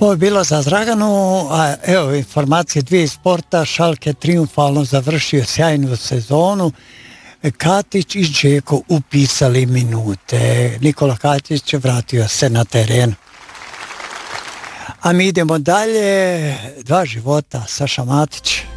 Ovo je bilo za Draganu, a evo informacije dvije sporta. Schalke triumfalno završio sjajnu sezonu. Katić i Džeko upisali minute. Nikola Katić vratio se na teren. A mi idemo dalje. 2 života, Saša Matić.